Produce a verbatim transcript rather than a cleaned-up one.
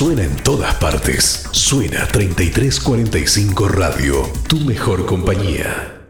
Suena en todas partes. Suena treinta y tres cuarenta y cinco Radio, tu mejor compañía.